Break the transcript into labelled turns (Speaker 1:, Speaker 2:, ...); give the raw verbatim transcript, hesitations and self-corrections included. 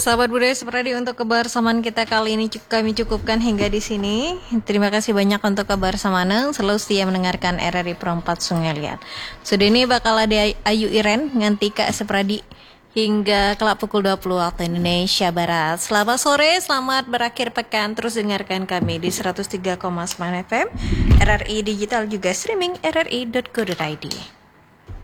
Speaker 1: Sahabat budaya seperti untuk kebersamaan kita kali ini kami cukupkan hingga di sini. Terima kasih banyak untuk kebersamaan selalu setia mendengarkan R R I Perempat Sungai Liat. Sudah ini bakal ada Ayu Iren nganti Kak Sepradi hingga kelak pukul dua puluh waktu Indonesia Barat. Selamat sore, selamat berakhir pekan. Terus dengarkan kami di seratus tiga koma sembilan F M, R R I Digital juga streaming r r i dot co dot i d.